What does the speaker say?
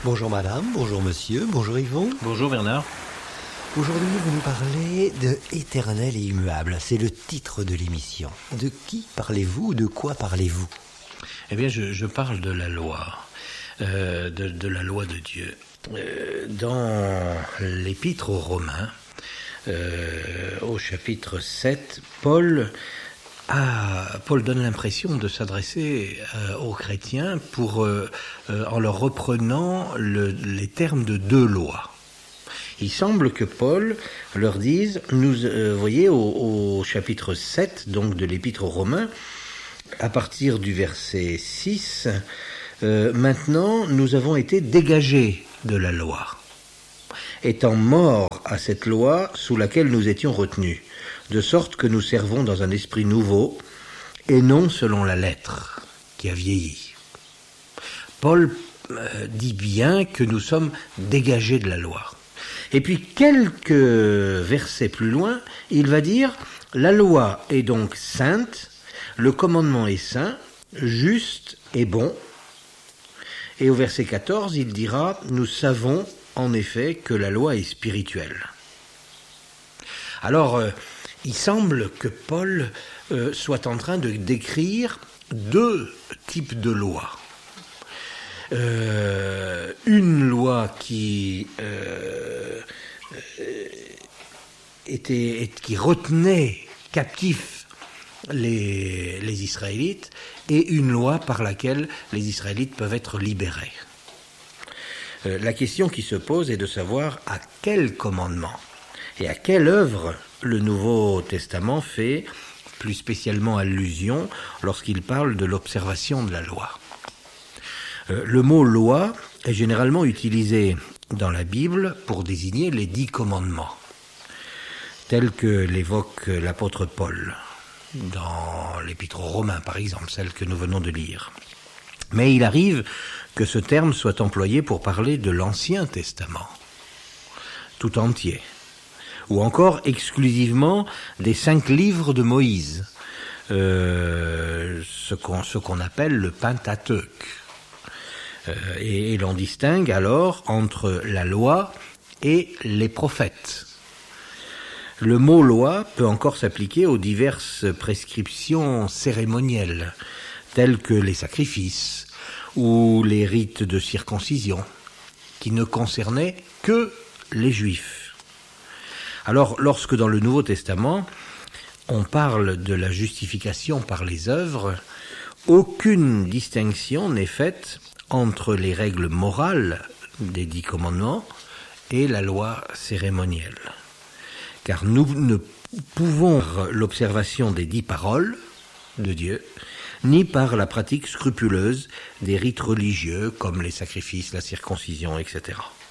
Bonjour madame, bonjour monsieur, bonjour Yvon. Bonjour Bernard. Aujourd'hui, vous nous parlez de Éternel et immuable. C'est le titre de l'émission. De qui parlez-vous? De quoi parlez-vous? Eh bien, je parle de la loi, de la loi de Dieu. Dans l'Épître aux Romains, au chapitre 7, Paul donne l'impression de s'adresser aux chrétiens en leur reprenant les termes de deux lois. Il semble que Paul leur dise, voyez, au chapitre 7 donc de l'Épître aux Romains, à partir du verset 6, maintenant nous avons été dégagés de la loi, étant morts à cette loi sous laquelle nous étions retenus, de sorte que nous servons dans un esprit nouveau et non selon la lettre qui a vieilli. Paul dit bien que nous sommes dégagés de la loi. Et puis quelques versets plus loin, il va dire « La loi est donc sainte, le commandement est saint, juste et bon. » Et au verset 14, il dira « Nous savons en effet que la loi est spirituelle. » Alors, il semble que Paul soit en train de décrire deux types de lois. Une loi qui retenait captifs les Israélites, et une loi par laquelle les Israélites peuvent être libérés. La question qui se pose est de savoir à quel commandement et à quelle œuvre le Nouveau Testament fait plus spécialement allusion lorsqu'il parle de l'observation de la loi. Le mot « loi » est généralement utilisé dans la Bible pour désigner les 10 commandements, tels que l'évoque l'apôtre Paul, dans l'Épître aux Romains par exemple, celle que nous venons de lire. Mais il arrive que ce terme soit employé pour parler de l'Ancien Testament, tout entier, ou encore exclusivement des 5 livres de Moïse, ce qu'on appelle le Pentateuque. Et l'on distingue alors entre la loi et les prophètes. Le mot loi peut encore s'appliquer aux diverses prescriptions cérémonielles, telles que les sacrifices ou les rites de circoncision, qui ne concernaient que les Juifs. Alors, lorsque dans le Nouveau Testament, on parle de la justification par les œuvres, aucune distinction n'est faite entre les règles morales des 10 commandements et la loi cérémonielle. Car nous ne pouvons l'observation des 10 paroles de Dieu, ni par la pratique scrupuleuse des rites religieux comme les sacrifices, la circoncision, etc.